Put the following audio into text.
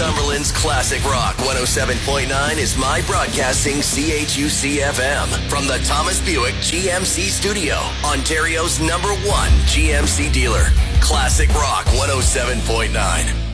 Cumberland's Classic Rock 107.9 is My Broadcasting CHUC-FM from the Thomas Buick GMC Studio, Ontario's #1 GMC dealer. Classic Rock 107.9.